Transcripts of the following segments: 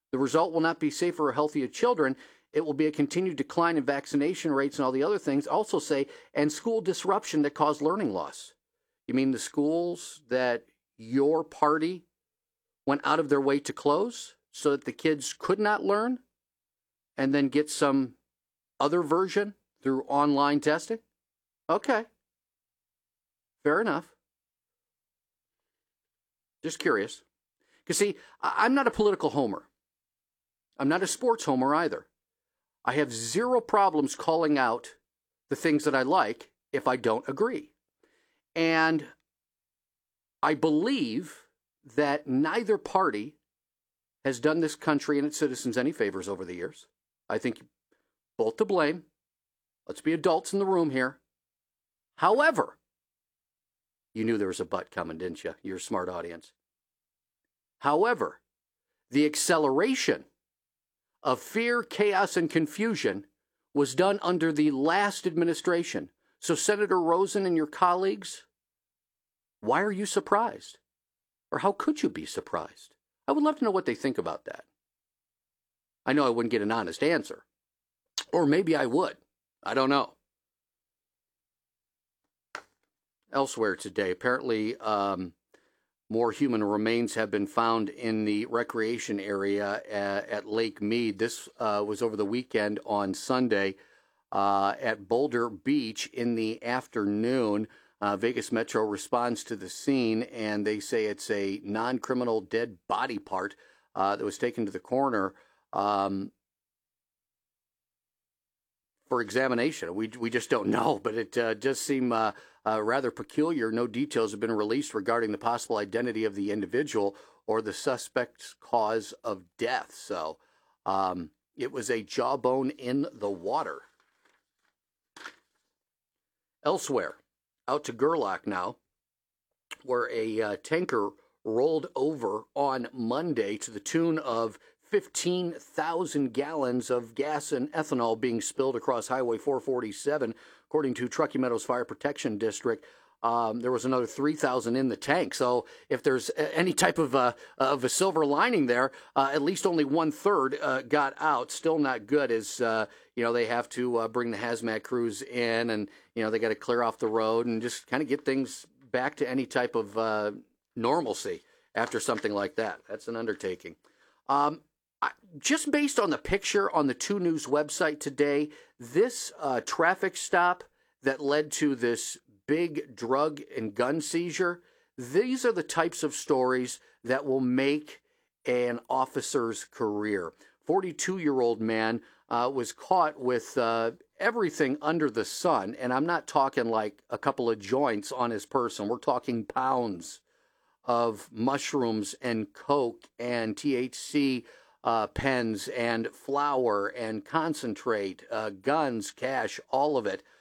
The result will not be safer or healthier children. It will be a continued decline in vaccination rates and all the other things. Also say, and school disruption that cause learning loss. You mean the schools that your party went out of their way to close so that the kids could not learn and then get some other version through online testing? Okay. Fair enough. Just curious. Because, see, I'm not a political homer. I'm not a sports homer either. I have zero problems calling out the things that I like if I don't agree. And I believe that neither party has done this country and its citizens any favors over the years. I think both to blame. Let's be adults in the room here. However, you knew there was a but coming, didn't you? You're a smart audience. However, the acceleration of fear, chaos, and confusion was done under the last administration. So, Senator Rosen and your colleagues, why are you surprised? Or how could you be surprised? I would love to know what they think about that. I know I wouldn't get an honest answer. Or maybe I would. I don't know. Elsewhere today, apparently more human remains have been found in the recreation area at Lake Mead. This was over the weekend on Sunday at Boulder Beach in the afternoon. Vegas Metro responds to the scene, and they say it's a non-criminal dead body part that was taken to the coroner for examination. We just don't know, but it does seem rather peculiar. No details have been released regarding the possible identity of the individual or the suspect's cause of death. So it was a jawbone in the water. Elsewhere, out to Gerlach now, where a tanker rolled over on Monday to the tune of 15,000 gallons of gas and ethanol being spilled across Highway 447, according to Truckee Meadows Fire Protection District. There was another 3,000 in the tank. So if there's any type of a silver lining there, at least only 1/3 got out. Still not good, as they have to bring the hazmat crews in, and they got to clear off the road and just kind of get things back to any type of normalcy after something like that. That's an undertaking. Just based on the picture on the 2 News website today, this traffic stop that led to this big drug and gun seizure, these are the types of stories that will make an officer's career. 42-year-old man was caught with everything under the sun, and I'm not talking like a couple of joints on his person. We're talking pounds of mushrooms and coke and THC pens and flour and concentrate, guns, cash, all of it.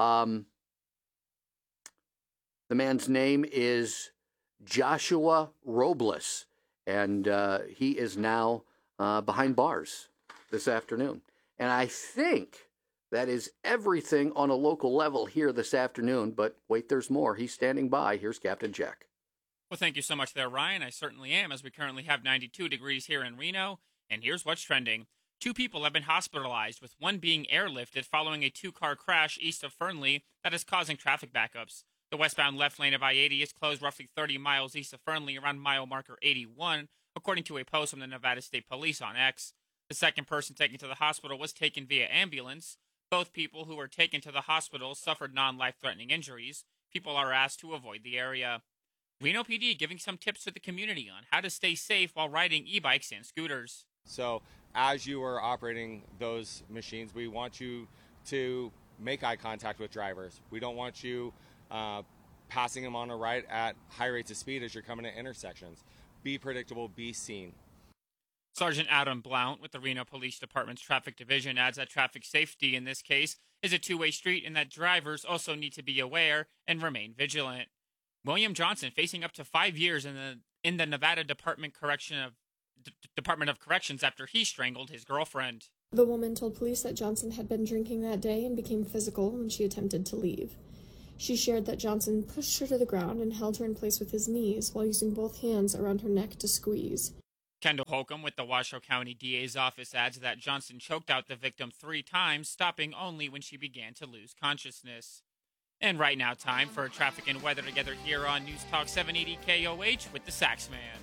The man's name is Joshua Robles, and he is now behind bars this afternoon. And I think that is everything on a local level here this afternoon. But wait, there's more. He's standing by. Here's Captain Jack. Well, thank you so much there, Ryan. I certainly am, as we currently have 92 degrees here in Reno. And here's what's trending. 2 people have been hospitalized, with one being airlifted following a 2-car crash east of Fernley that is causing traffic backups. The westbound left lane of I-80 is closed roughly 30 miles east of Fernley around mile marker 81, according to a post from the Nevada State Police on X. The second person taken to the hospital was taken via ambulance. Both people who were taken to the hospital suffered non-life-threatening injuries. People are asked to avoid the area. Reno PD giving some tips to the community on how to stay safe while riding e-bikes and scooters. So as you are operating those machines, we want you to make eye contact with drivers. We don't want you passing them on a right at high rates of speed as you're coming to intersections. Be predictable, be seen. Sergeant Adam Blount with the Reno Police Department's Traffic Division adds that traffic safety in this case is a two-way street and that drivers also need to be aware and remain vigilant. William Johnson facing up to 5 years in the Nevada Department of Corrections after he strangled his girlfriend. The woman told police that Johnson had been drinking that day and became physical when she attempted to leave. She shared that Johnson pushed her to the ground and held her in place with his knees while using both hands around her neck to squeeze. Kendall Holcomb with the Washoe County DA's office adds that Johnson choked out the victim 3 times, stopping only when she began to lose consciousness. And right now, time for traffic and weather together here on News Talk 780 KOH with the Saxman.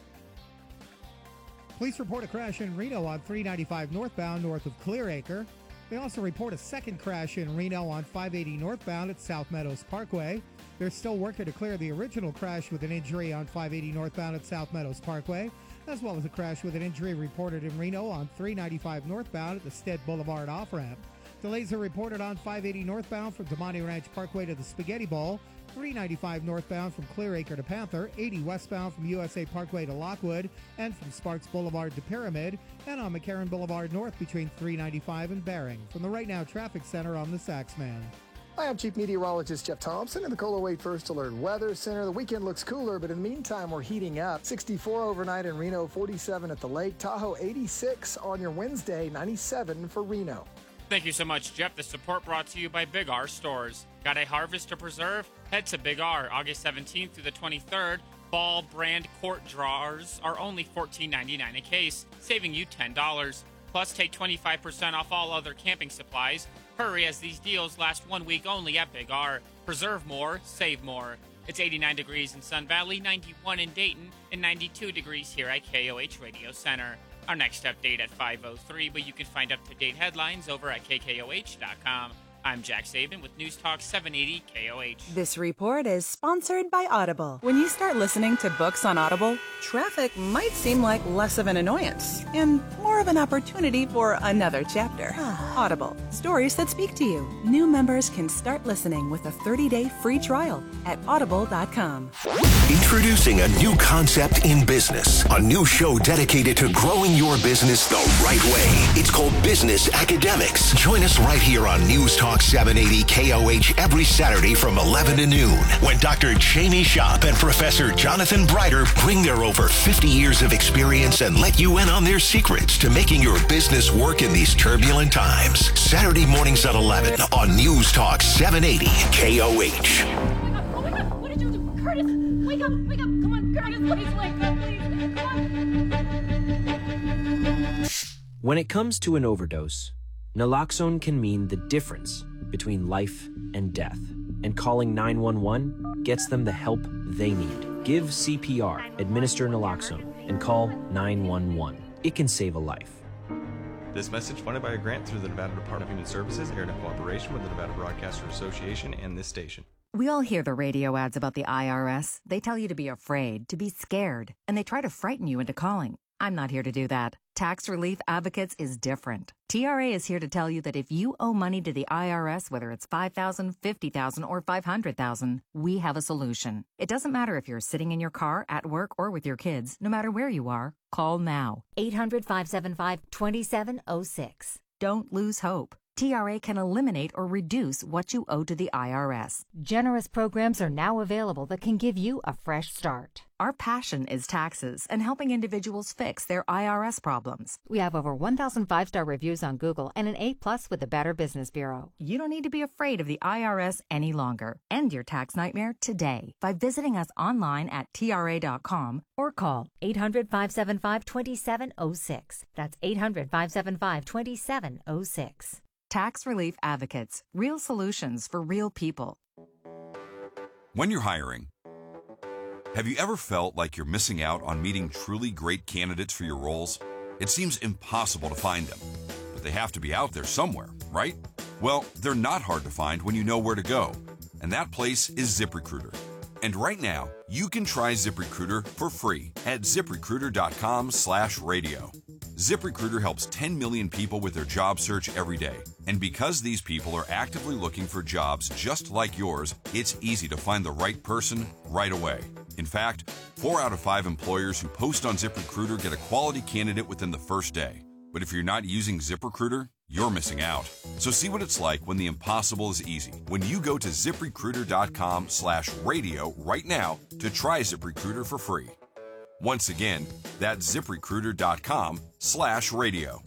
Police report a crash in Reno on 395 northbound north of Clearacre. They also report a second crash in Reno on 580 northbound at South Meadows Parkway. They're still working to clear the original crash with an injury on 580 northbound at South Meadows Parkway, as well as a crash with an injury reported in Reno on 395 northbound at the Stead Boulevard off-ramp. Delays are reported on 580 northbound from Damani Ranch Parkway to the Spaghetti Bowl, 395 northbound from Clearacre to Panther, 80 westbound from USA Parkway to Lockwood, and from Sparks Boulevard to Pyramid, and on McCarran Boulevard North between 395 and Bering. From the Right Now Traffic Center, I'm the Saxman. Hi, I'm Chief Meteorologist Jeff Thompson in the Cola Wade First Alert Weather Center. The weekend looks cooler, but in the meantime, we're heating up. 64 overnight in Reno, 47 at the lake. Tahoe, 86 on your Wednesday, 97 for Reno. Thank you so much, Jeff. The support brought to you by Big R Stores. Got a harvest to preserve? Head to Big R, August 17th through the 23rd. Fall brand quart jars are only $14.99 a case, saving you $10. Plus, take 25% off all other camping supplies. Hurry, as these deals last 1 week only at Big R. Preserve more, save more. It's 89 degrees in Sun Valley, 91 in Dayton, and 92 degrees here at KOH Radio Center. Our next update at 5:03, but you can find up-to-date headlines over at KKOH.com. I'm Jack Saban with News Talk 780 KOH. This report is sponsored by Audible. When you start listening to books on Audible, traffic might seem like less of an annoyance and more of an opportunity for another chapter. Audible, stories that speak to you. New members can start listening with a 30-day free trial at audible.com. Introducing a new concept in business, a new show dedicated to growing your business the right way. It's called Business Academics. Join us right here on News Talk 780 KOH every Saturday from 11 to noon when Dr. Jamie Shop and Professor Jonathan Brighter bring their over 50 years of experience and let you in on their secrets to making your business work in these turbulent times. Saturday mornings at 11 on News Talk 780 KOH. Oh my God, what did you do? Curtis, wake up, come on, Curtis, please wake up, please, come on. When it comes to an overdose, naloxone can mean the difference between life and death, and calling 911 gets them the help they need. Give CPR, administer naloxone, and call 911. It can save a life. This message funded by a grant through the Nevada Department of Human Services, aired in cooperation with the Nevada Broadcasters Association and this station. We all hear the radio ads about the IRS. They tell you to be afraid, to be scared, and they try to frighten you into calling. I'm not here to do that. Tax Relief Advocates is different. TRA is here to tell you that if you owe money to the IRS, whether it's $5,000, $50,000, or $500,000, we have a solution. It doesn't matter if you're sitting in your car, at work, or with your kids. No matter where you are, call now. 800-575-2706. Don't lose hope. TRA can eliminate or reduce what you owe to the IRS. Generous programs are now available that can give you a fresh start. Our passion is taxes and helping individuals fix their IRS problems. We have over 1,000 5-star reviews on Google and an A+ with the Better Business Bureau. You don't need to be afraid of the IRS any longer. End your tax nightmare today by visiting us online at TRA.com or call 800-575-2706. That's 800-575-2706. Tax Relief Advocates. Real solutions for real people. When you're hiring, have you ever felt like you're missing out on meeting truly great candidates for your roles? It seems impossible to find them, but they have to be out there somewhere, right? Well, they're not hard to find when you know where to go, and that place is ZipRecruiter. And right now, you can try ZipRecruiter for free at ZipRecruiter.com/radio. ZipRecruiter helps 10 million people with their job search every day. And because these people are actively looking for jobs just like yours, it's easy to find the right person right away. In fact, 4 out of 5 employers who post on ZipRecruiter get a quality candidate within the first day. But if you're not using ZipRecruiter, you're missing out. So see what it's like when the impossible is easy. When you go to ZipRecruiter.com/radio right now to try ZipRecruiter for free. Once again, that's ZipRecruiter.com/radio.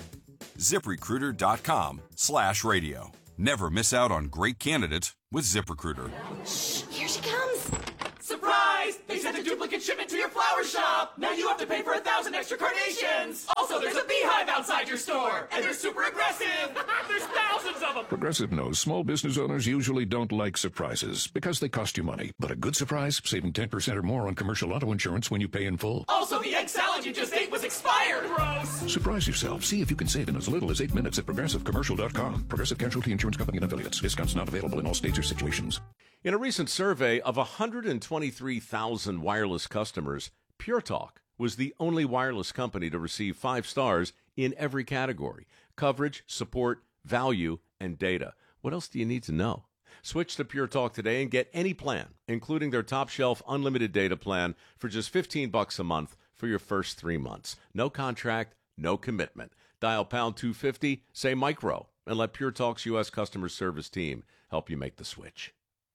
ZipRecruiter.com/radio. Never miss out on great candidates with ZipRecruiter. Shh, here she comes. Surprise! They sent a duplicate shipment to your flower shop. Now you have to pay for 1,000 extra carnations. Also, there's a beehive outside your store. And they're super aggressive. There's thousands of them. Progressive knows small business owners usually don't like surprises because they cost you money. But a good surprise, saving 10% or more on commercial auto insurance when you pay in full. Also, the egg salad you just ate was expired. Gross. Surprise yourself. See if you can save in as little as 8 minutes at progressivecommercial.com. Progressive Casualty Insurance Company and affiliates. Discounts not available in all states or situations. In a recent survey of 123,000 wireless customers, Pure Talk was the only wireless company to receive 5 stars in every category: coverage, support, value, and data. What else do you need to know? Switch to Pure Talk today and get any plan, including their top shelf unlimited data plan for just $15 a month for your first 3 months. No contract, no commitment. Dial pound 250, say micro, and let Pure Talk's U.S. customer service team help you make the switch.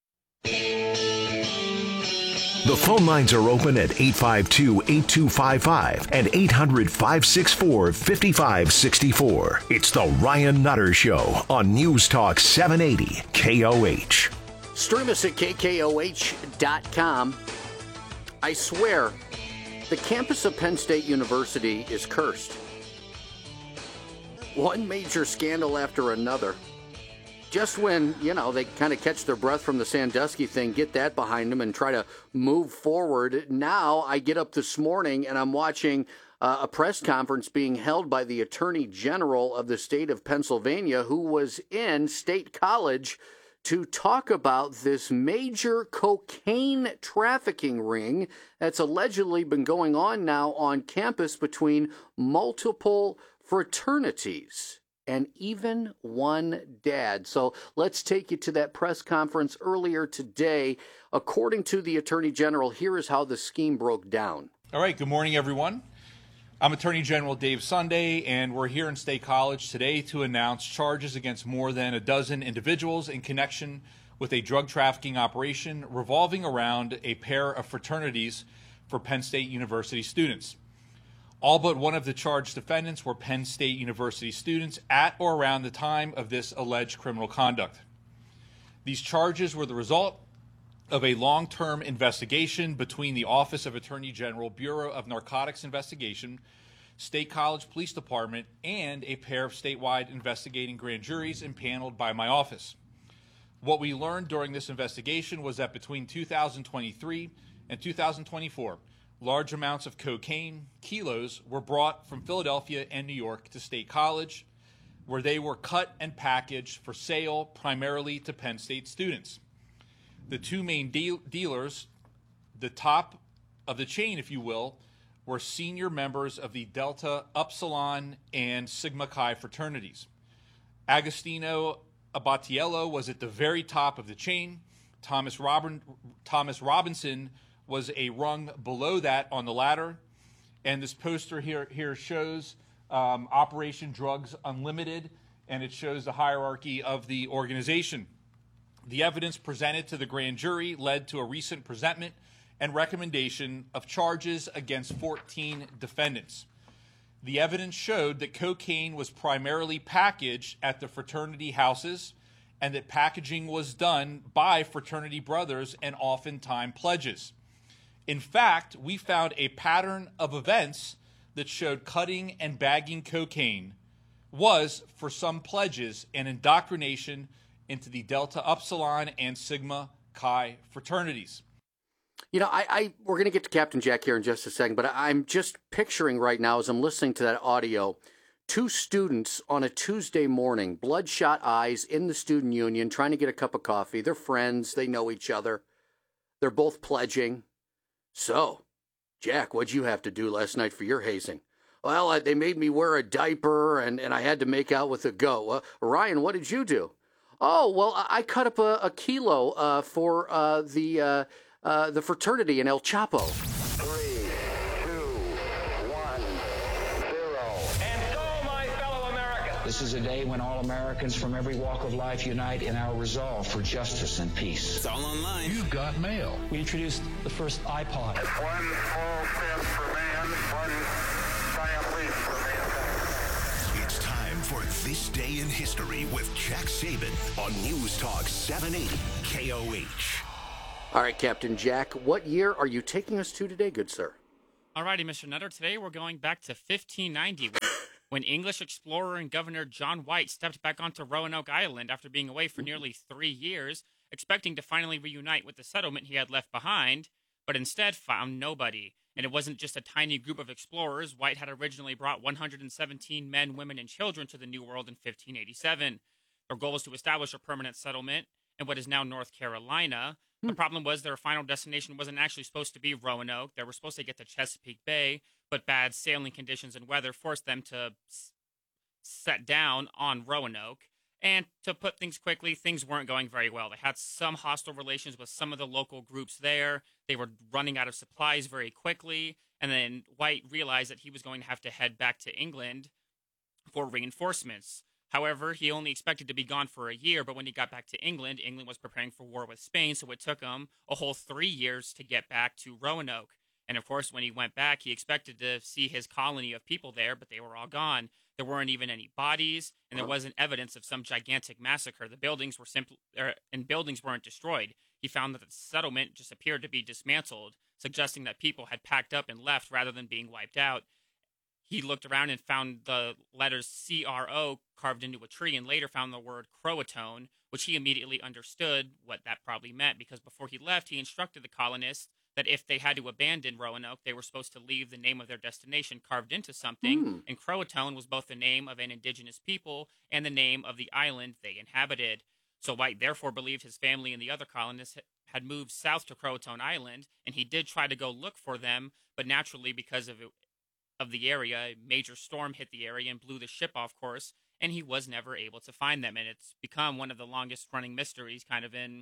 The phone lines are open at 852-8255 and 800-564-5564. It's the Ryan Nutter Show on News Talk 780 KOH. Stream us at KKOH.com. I swear, the campus of Penn State University is cursed. One major scandal after another. Just when, they kind of catch their breath from the Sandusky thing, get that behind them and try to move forward. Now I get up this morning and I'm watching a press conference being held by the Attorney General of the state of Pennsylvania, who was in State College to talk about this major cocaine trafficking ring that's allegedly been going on now on campus between multiple fraternities. And even one dad. So let's take you to that press conference earlier today. According to the Attorney General, here is how the scheme broke down. All right, good morning, everyone. I'm Attorney General Dave Sunday, and we're here in State College today to announce charges against more than a dozen individuals in connection with a drug trafficking operation revolving around a pair of fraternities for Penn State University students. All but one of the charged defendants were Penn State University students at or around the time of this alleged criminal conduct. These charges were the result of a long-term investigation between the Office of Attorney General, Bureau of Narcotics Investigation, State College Police Department, and a pair of statewide investigating grand juries impaneled by my office. What we learned during this investigation was that between 2023 and 2024, large amounts of cocaine, kilos, were brought from Philadelphia and New York to State College, where they were cut and packaged for sale primarily to Penn State students. The two main dealers, the top of the chain, if you will, were senior members of the Delta Upsilon and Sigma Chi fraternities. Agostino Abatiello was at the very top of the chain. Thomas Robinson was a rung below that on the ladder. And this poster here shows Operation Drugs Unlimited, and it shows the hierarchy of the organization. The evidence presented to the grand jury led to a recent presentment and recommendation of charges against 14 defendants. The evidence showed that cocaine was primarily packaged at the fraternity houses and that packaging was done by fraternity brothers and oftentimes pledges. In fact, we found a pattern of events that showed cutting and bagging cocaine was, for some pledges, an indoctrination into the Delta Upsilon and Sigma Chi fraternities. We're going to get to Captain Jack here in just a second, but I'm just picturing right now as I'm listening to that audio, two students on a Tuesday morning, bloodshot eyes in the student union, trying to get a cup of coffee. They're friends. They know each other. They're both pledging. So, Jack, what'd you have to do last night for your hazing? Well, they made me wear a diaper, and I had to make out with a goat. Ryan, what did you do? Oh, well, I cut up a kilo for the fraternity in El Chapo. 3, 2, 1, 0. And go, my fellow Americans. This is a day when all Americans from every walk of life unite in our resolve for justice and peace. It's all online. You've got mail. We introduced the first iPod. It's one small step for man, one giant leap for mankind. It's time for This Day in History with Jack Saban on News Talk 780 KOH. All right, Captain Jack, what year are you taking us to today, good sir? Alrighty, Mr. Nutter. Today we're going back to 1590 when English explorer and Governor John White stepped back onto Roanoke Island after being away for nearly 3 years, expecting to finally reunite with the settlement he had left behind, but instead found nobody. And it wasn't just a tiny group of explorers. White had originally brought 117 men, women, and children to the New World in 1587. Their goal was to establish a permanent settlement in what is now North Carolina. The problem was their final destination wasn't actually supposed to be Roanoke. They were supposed to get to Chesapeake Bay, but bad sailing conditions and weather forced them to set down on Roanoke. And to put things quickly, things weren't going very well. They had some hostile relations with some of the local groups there. They were running out of supplies very quickly. And then White realized that he was going to have to head back to England for reinforcements. However, he only expected to be gone for a year, but when he got back to England, England was preparing for war with Spain, so it took him a whole 3 years to get back to Roanoke. And of course, when he went back, he expected to see his colony of people there, but they were all gone. There weren't even any bodies, and there wasn't evidence of some gigantic massacre. The buildings were buildings weren't destroyed. He found that the settlement just appeared to be dismantled, suggesting that people had packed up and left rather than being wiped out. He looked around and found the letters C-R-O carved into a tree, and later found the word Croatoan, which he immediately understood what that probably meant, because before he left, he instructed the colonists that if they had to abandon Roanoke, they were supposed to leave the name of their destination carved into something, and Croatoan was both the name of an indigenous people and the name of the island they inhabited. So White therefore believed his family and the other colonists had moved south to Croatoan Island, and he did try to go look for them, but naturally, because of the area, a major storm hit the area and blew the ship off course, and he was never able to find them. And it's become one of the longest running mysteries kind of in,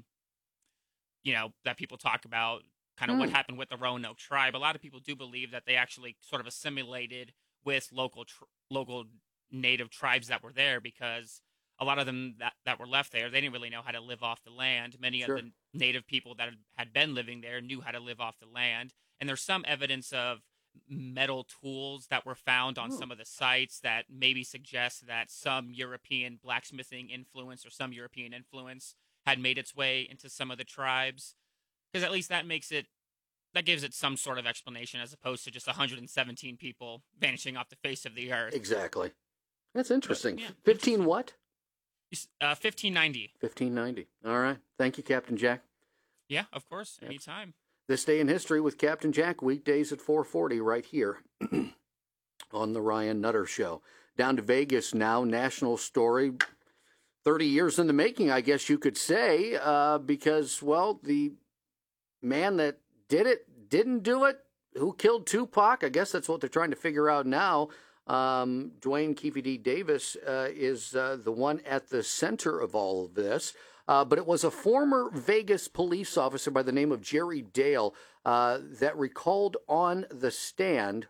that people talk about, kind of what happened with the Roanoke tribe. A lot of people do believe that they actually sort of assimilated with local native tribes that were there, because a lot of them that were left there, they didn't really know how to live off the land. Many of the native people that had been living there knew how to live off the land. And there's some evidence of metal tools that were found on some of the sites that maybe suggest that some European blacksmithing influence or some European influence had made its way into some of the tribes. Because at least that gives it some sort of explanation, as opposed to just 117 people vanishing off the face of the earth. Exactly. That's interesting. 15 what? 1590. 1590. All right. Thank you, Captain Jack. Yeah, of course. Anytime. This Day in History with Captain Jack, weekdays at 4:40 right here on the Ryan Nutter Show. Down to Vegas now, national story. 30 years in the making, I guess you could say, because, well, the man that did it didn't do it. Who killed Tupac? I guess that's what they're trying to figure out now. Dwayne Keefe D. Davis is the one at the center of all of this. But it was a former Vegas police officer by the name of Jerry Dale that recalled on the stand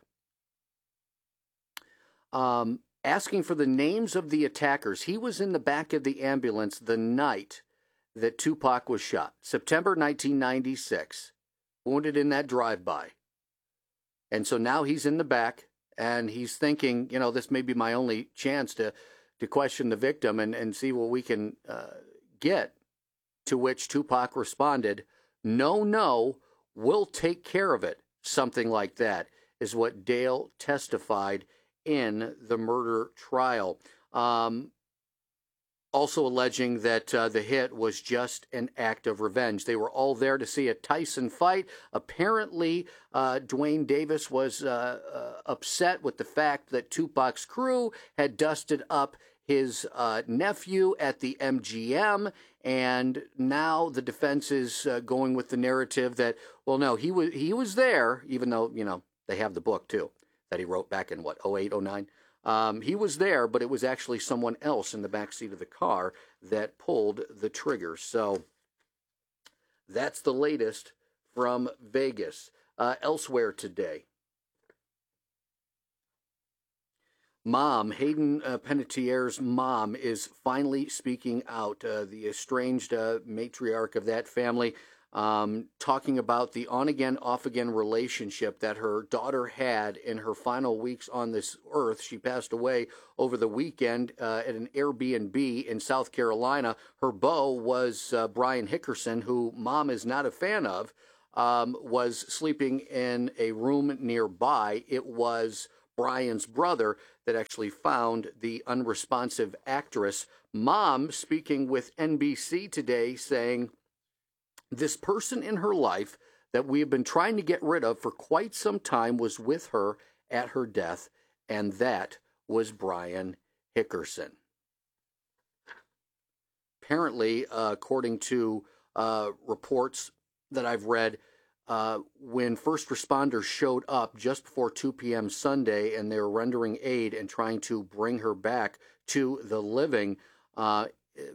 asking for the names of the attackers. He was in the back of the ambulance the night that Tupac was shot, September 1996, wounded in that drive-by. And so now he's in the back, and he's thinking, this may be my only chance to question the victim and see what we can get. To which Tupac responded, no, we'll take care of it. Something like that is what Dale testified in the murder trial. Also alleging that the hit was just an act of revenge. They were all there to see a Tyson fight. Apparently, Dwayne Davis was upset with the fact that Tupac's crew had dusted up his nephew at the MGM, and now the defense is going with the narrative that, well, no, he was there, even though, they have the book, too, that he wrote back in, 08, 09? He was there, but it was actually someone else in the backseat of the car that pulled the trigger. So that's the latest from Vegas. Elsewhere today, Hayden Panettiere's mom is finally speaking out. The estranged matriarch of that family talking about the on-again, off-again relationship that her daughter had in her final weeks on this earth. She passed away over the weekend at an Airbnb in South Carolina. Her beau was Brian Hickerson, who Mom is not a fan of, was sleeping in a room nearby. It was Brian's brother that actually found the unresponsive actress. Mom speaking with NBC today saying, this person in her life that we have been trying to get rid of for quite some time was with her at her death, and that was Brian Hickerson. Apparently, according to reports that I've read, when first responders showed up just before 2 p.m. Sunday and they were rendering aid and trying to bring her back to the living, the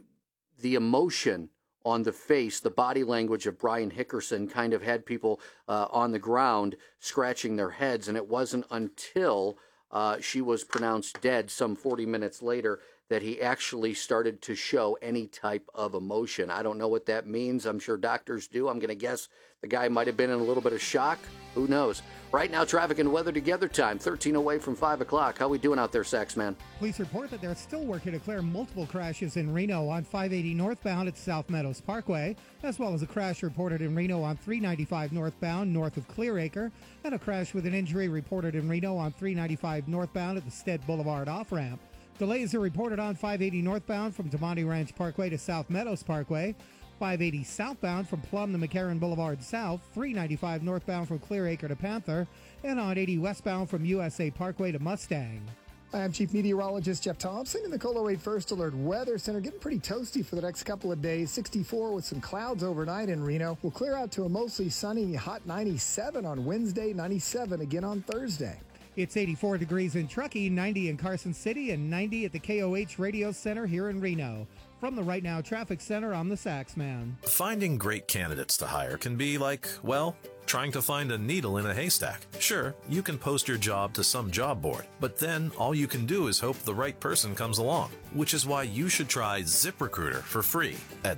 emotion on the face, the body language of Brian Hickerson kind of had people on the ground scratching their heads, and it wasn't until she was pronounced dead some 40 minutes later that he actually started to show any type of emotion. I don't know what that means. I'm sure doctors do. I'm going to guess the guy might have been in a little bit of shock. Who knows? Right now, traffic and weather together time, 13 away from 5 o'clock. How we doing out there, Saxman? Police report that they're still working to clear multiple crashes in Reno on 580 northbound at South Meadows Parkway, as well as a crash reported in Reno on 395 northbound north of Clearacre, and a crash with an injury reported in Reno on 395 northbound at the Stead Boulevard off-ramp. Delays are reported on 580 northbound from Damonte Ranch Parkway to South Meadows Parkway, 580 southbound from Plum to McCarran Boulevard South, 395 northbound from Clearacre to Panther, and on 80 westbound from USA Parkway to Mustang. I'm Chief Meteorologist Jeff Thompson in the KOLO 8 First Alert Weather Center. Getting pretty toasty for the next couple of days. 64 with some clouds overnight in Reno. We'll clear out to a mostly sunny, hot 97 on Wednesday, 97 again on Thursday. It's 84 degrees in Truckee, 90 in Carson City, and 90 at the KOH Radio Center here in Reno. From the Right Now Traffic Center, I'm the Saxman. Finding great candidates to hire can be like, well, trying to find a needle in a haystack. Sure, you can post your job to some job board, but then all you can do is hope the right person comes along, which is why you should try ZipRecruiter for free at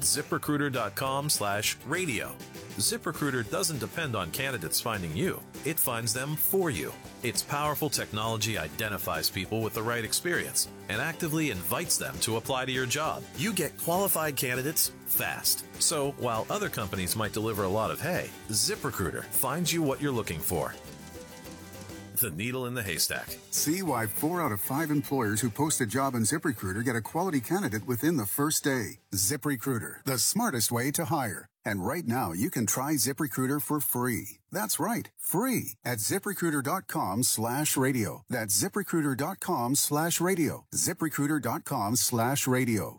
ZipRecruiter.com/radio. ZipRecruiter doesn't depend on candidates finding you. It finds them for you. Its powerful technology identifies people with the right experience and actively invites them to apply to your job. You get qualified candidates fast. So while other companies might deliver a lot of hay, ZipRecruiter finds you what you're looking for. The needle in the haystack. See why 4 out of 5 employers who post a job on ZipRecruiter get a quality candidate within the first day. ZipRecruiter, the smartest way to hire. And right now, you can try ZipRecruiter for free. That's right, free at ZipRecruiter.com/radio. That's ZipRecruiter.com/radio. ZipRecruiter.com/radio.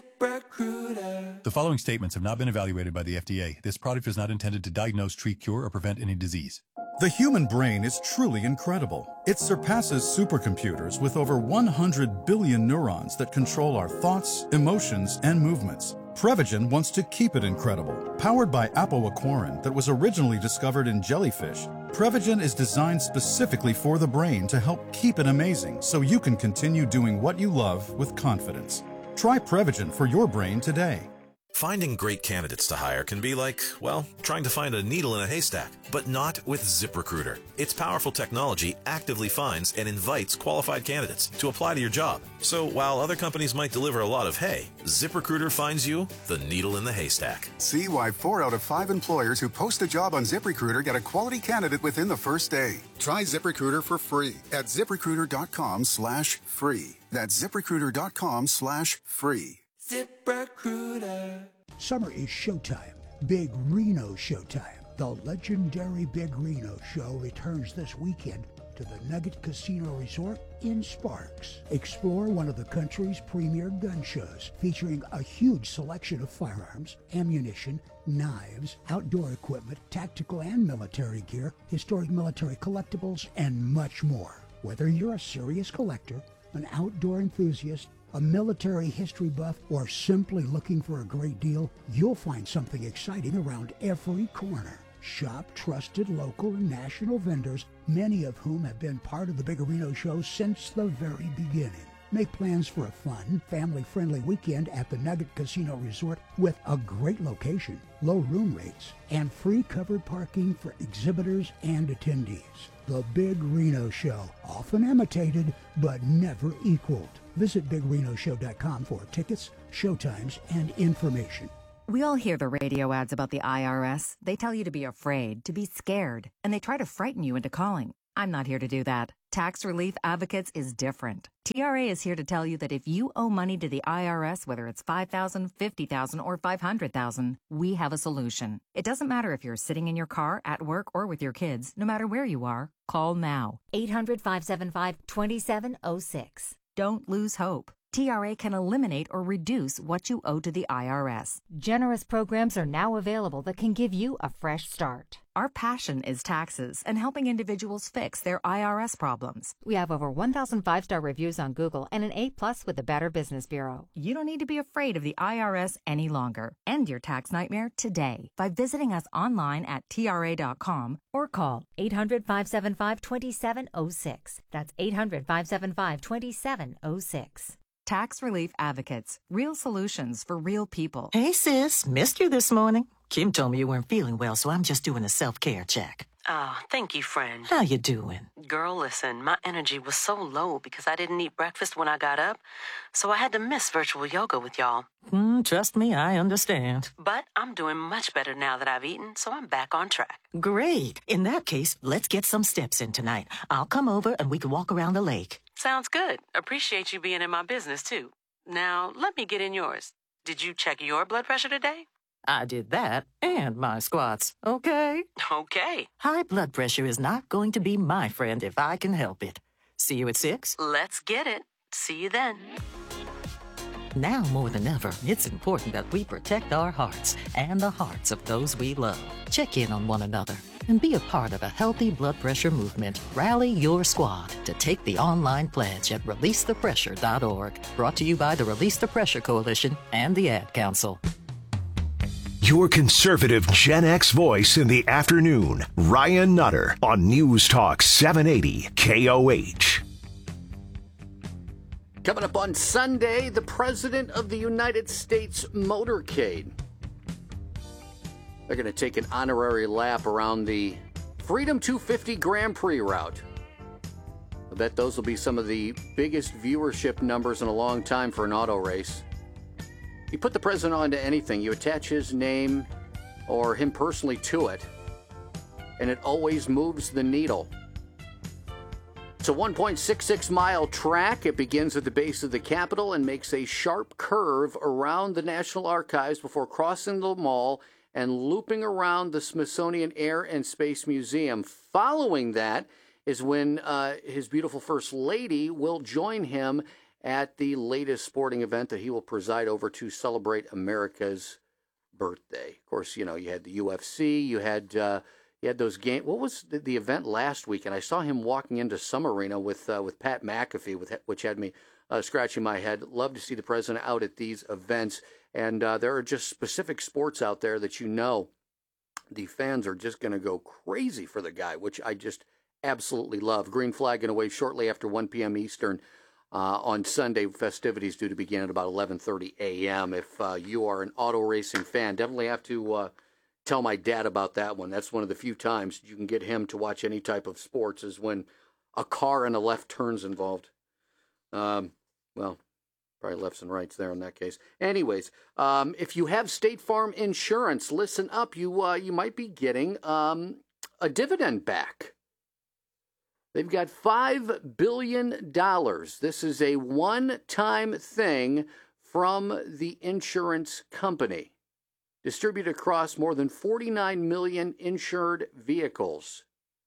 The following statements have not been evaluated by the FDA. This product is not intended to diagnose, treat, cure, or prevent any disease. The human brain is truly incredible. It surpasses supercomputers with over 100 billion neurons that control our thoughts, emotions, and movements. Prevagen wants to keep it incredible. Powered by apoaquarin that was originally discovered in jellyfish, Prevagen is designed specifically for the brain to help keep it amazing so you can continue doing what you love with confidence. Try Prevagen for your brain today. Finding great candidates to hire can be like, well, trying to find a needle in a haystack, but not with ZipRecruiter. Its powerful technology actively finds and invites qualified candidates to apply to your job. So while other companies might deliver a lot of hay, ZipRecruiter finds you the needle in the haystack. See why 4 out of 5 employers who post a job on ZipRecruiter get a quality candidate within the first day. Try ZipRecruiter for free at ZipRecruiter.com/free. That's ZipRecruiter.com/free. ZipRecruiter. Summer is showtime. Big Reno showtime. The legendary Big Reno show returns this weekend to the Nugget Casino Resort in Sparks. Explore one of the country's premier gun shows featuring a huge selection of firearms, ammunition, knives, outdoor equipment, tactical and military gear, historic military collectibles, and much more. Whether you're a serious collector, an outdoor enthusiast, a military history buff, or simply looking for a great deal, you'll find something exciting around every corner. Shop trusted local and national vendors, many of whom have been part of the Big Reno show since the very beginning. Make plans for a fun, family-friendly weekend at the Nugget Casino Resort with a great location, low room rates, and free covered parking for exhibitors and attendees. The Big Reno Show, often imitated but never equaled. Visit BigRenoShow.com for tickets, showtimes, and information. We all hear the radio ads about the IRS. They tell you to be afraid, to be scared, and they try to frighten you into calling. I'm not here to do that. Tax Relief Advocates is different. TRA is here to tell you that if you owe money to the IRS, whether it's $5,000, $50,000, or $500,000, we have a solution. It doesn't matter if you're sitting in your car, at work, or with your kids. No matter where you are, call now. 800-575-2706. Don't lose hope. TRA can eliminate or reduce what you owe to the IRS. Generous programs are now available that can give you a fresh start. Our passion is taxes and helping individuals fix their IRS problems. We have over 1,000 5-star reviews on Google and an A+ with the Better Business Bureau. You don't need to be afraid of the IRS any longer. End your tax nightmare today by visiting us online at TRA.com or call 800-575-2706. That's 800-575-2706. Tax Relief Advocates. Real solutions for real people. Hey, sis. Missed you this morning. Kim told me you weren't feeling well, so I'm just doing a self-care check. Oh, thank you, friend. How you doing? Girl, listen, my energy was so low because I didn't eat breakfast when I got up, so I had to miss virtual yoga with y'all. Trust me, I understand. But I'm doing much better now that I've eaten, so I'm back on track. Great. In that case, let's get some steps in tonight. I'll come over and we can walk around the lake. Sounds good. Appreciate you being in my business, too. Now, let me get in yours. Did you check your blood pressure today? I did that and my squats, okay? Okay. High blood pressure is not going to be my friend if I can help it. See you at 6? Let's get it. See you then. Now more than ever, it's important that we protect our hearts and the hearts of those we love. Check in on one another and be a part of a healthy blood pressure movement. Rally your squad to take the online pledge at releasethepressure.org. Brought to you by the Release the Pressure Coalition and the Ad Council. Your conservative Gen X voice in the afternoon, Ryan Nutter on News Talk 780 KOH. Coming up on Sunday, the President of the United States motorcade. They're going to take an honorary lap around the Freedom 250 Grand Prix route. I bet those will be some of the biggest viewership numbers in a long time for an auto race. You put the president onto anything, you attach his name or him personally to it, and it always moves the needle. It's a 1.66-mile track. It begins at the base of the Capitol and makes a sharp curve around the National Archives before crossing the mall and looping around the Smithsonian Air and Space Museum. Following that is when his beautiful First Lady will join him at the latest sporting event that he will preside over to celebrate America's birthday. Of course, you know, you had the UFC, you had those games. What was the event last week? And I saw him walking into Sun Arena with Pat McAfee, which had me scratching my head. Love to see the president out at these events. And there are just specific sports out there that you know the fans are just going to go crazy for the guy, which I just absolutely love. Green flag going to wave shortly after 1 p.m. Eastern. On Sunday, festivities due to begin at about 11:30 a.m. If you are an auto racing fan, definitely have to tell my dad about that one. That's one of the few times you can get him to watch any type of sports is when a car and a left turn's involved. Well, probably lefts and rights there in that case. Anyways, if you have State Farm insurance, listen up. You might be getting a dividend back. They've got $5 billion. This is a one-time thing from the insurance company, distributed across more than 49 million insured vehicles.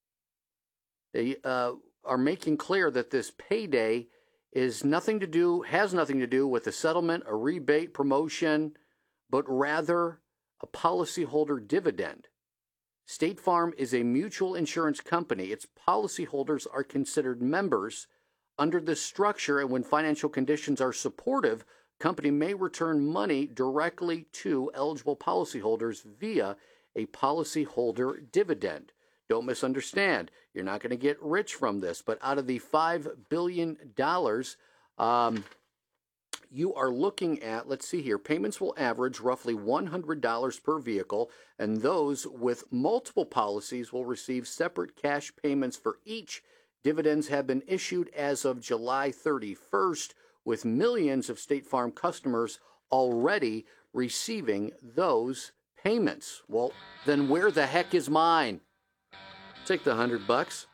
They are making clear that this payday has nothing to do with a settlement, a rebate, promotion, but rather a policyholder dividend. State Farm is a mutual insurance company. Its policyholders are considered members under this structure, and when financial conditions are supportive, company may return money directly to eligible policyholders via a policyholder dividend. Don't misunderstand. You're not going to get rich from this, but out of the $5 billion, You are looking at, let's see here, payments will average roughly $100 per vehicle, and those with multiple policies will receive separate cash payments for each. Dividends have been issued as of July 31st, with millions of State Farm customers already receiving those payments. Well, then where the heck is mine? Take the $100.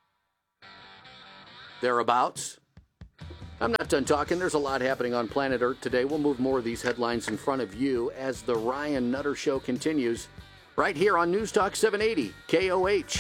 Thereabouts. I'm not done talking. There's a lot happening on planet Earth today. We'll move more of these headlines in front of you as the Ryan Nutter Show continues right here on News Talk 780 KOH.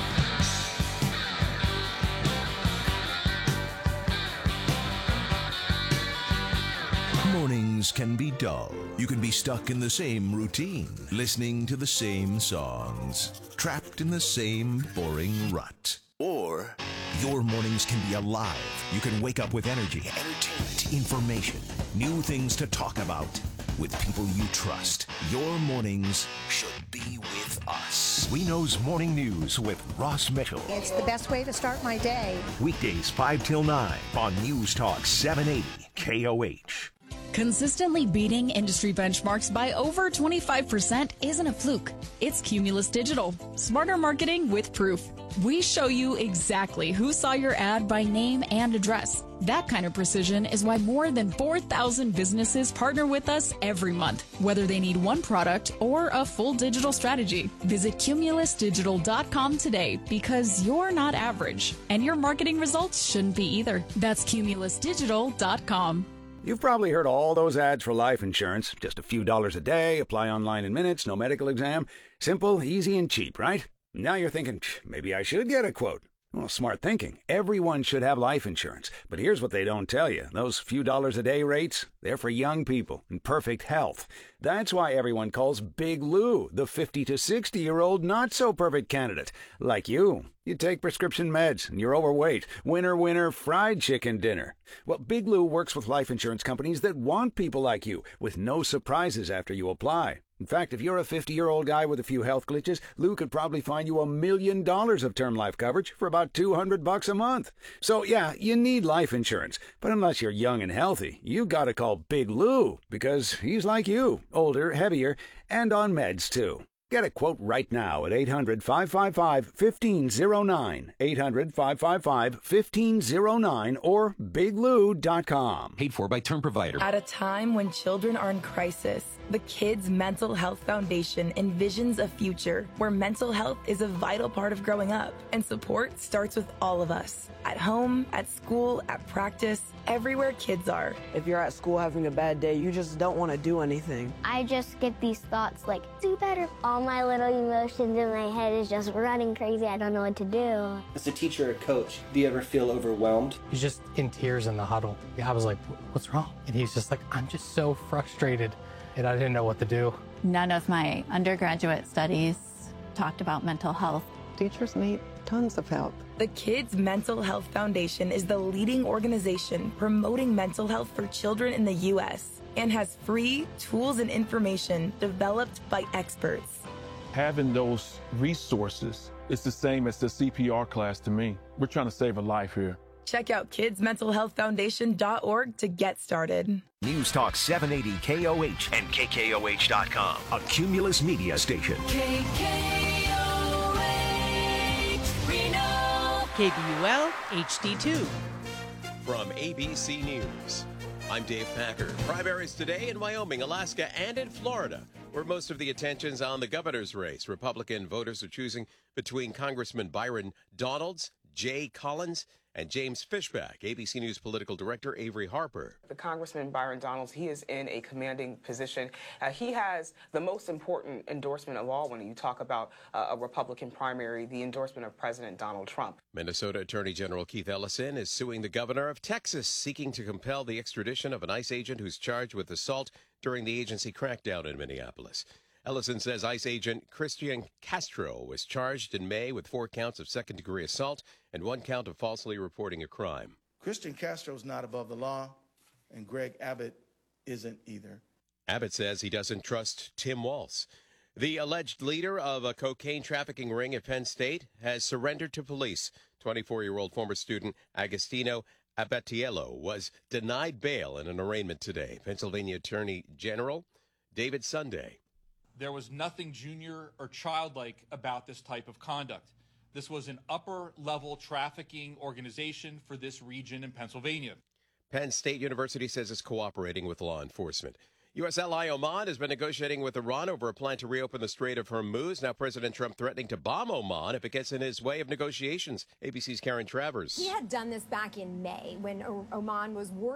Mornings can be dull. You can be stuck in the same routine, listening to the same songs, trapped in the same boring rut. Or your mornings can be alive. You can wake up with energy, entertainment, information, new things to talk about with people you trust. Your mornings should be with us. We Know's Morning News with Ross Mitchell. It's the best way to start my day. Weekdays 5 till 9 on News Talk 780 KOH. Consistently beating industry benchmarks by over 25% isn't a fluke. It's Cumulus Digital. Smarter marketing with proof. We show you exactly who saw your ad by name and address. That kind of precision is why more than 4,000 businesses partner with us every month, whether they need one product or a full digital strategy. Visit cumulusdigital.com today because you're not average, and your marketing results shouldn't be either. That's cumulusdigital.com. You've probably heard all those ads for life insurance. Just a few dollars a day, apply online in minutes, no medical exam. Simple, easy, and cheap, right? Now you're thinking, maybe I should get a quote. Well, smart thinking. Everyone should have life insurance. But here's what they don't tell you. Those few dollars a day rates, they're for young people in perfect health. That's why everyone calls Big Lou the 50 to 60-year-old not-so-perfect candidate. Like you. You take prescription meds and you're overweight. Winner, fried chicken dinner. Well, Big Lou works with life insurance companies that want people like you, with no surprises after you apply. In fact, if you're a 50-year-old guy with a few health glitches, Lou could probably find you $1 million of term life coverage for about $200 a month. So, yeah, you need life insurance. But unless you're young and healthy, you gotta call Big Lou, because he's like you, older, heavier, and on meds, too. Get a quote right now at 800-555-1509, 800-555-1509, or biglou.com. Paid for by Term Provider. At a time when children are in crisis, the Kids Mental Health Foundation envisions a future where mental health is a vital part of growing up, and support starts with all of us. At home, at school, at practice, everywhere kids are. If you're at school having a bad day, you just don't want to do anything. I just get these thoughts like, do better. All my little emotions in my head is just running crazy. I don't know what to do. As a teacher or coach, do you ever feel overwhelmed? He's just in tears in the huddle. I was like, what's wrong? And he's just like, I'm just so frustrated. And I didn't know what to do. None of my undergraduate studies talked about mental health. Teachers need tons of help. The Kids Mental Health Foundation is the leading organization promoting mental health for children in the U.S. and has free tools and information developed by experts. Having those resources is the same as the CPR class to me. We're trying to save a life here. Check out kidsmentalhealthfoundation.org to get started. News Talk 780 KOH and KKOH.com, a Cumulus media station. KBUL HD2. From ABC News, I'm Dave Packer. Primaries today in Wyoming, Alaska, and in Florida, where most of the attention's on the governor's race. Republican voters are choosing between Congressman Byron Donalds, Jay Collins, and James Fishback. ABC News political director Avery Harper. The Congressman Byron Donalds, he is in a commanding position. He has the most important endorsement of all when you talk about a Republican primary, the endorsement of President Donald Trump. Minnesota Attorney General Keith Ellison is suing the governor of Texas, seeking to compel the extradition of an ICE agent who's charged with assault during the agency crackdown in Minneapolis. Ellison says ICE agent Christian Castro was charged in May with 4 counts of second-degree assault and 1 count of falsely reporting a crime. Christian Castro is not above the law, and Greg Abbott isn't either. Abbott says he doesn't trust Tim Walz. The alleged leader of a cocaine trafficking ring at Penn State has surrendered to police. 24-year-old former student Agostino Abatiello was denied bail in an arraignment today. Pennsylvania Attorney General David Sunday. There was nothing junior or childlike about this type of conduct. This was an upper-level trafficking organization for this region in Pennsylvania. Penn State University says it's cooperating with law enforcement. U.S. ally Oman has been negotiating with Iran over a plan to reopen the Strait of Hormuz. Now President Trump threatening to bomb Oman if it gets in his way of negotiations. ABC's Karen Travers. He had done this back in May when Oman was working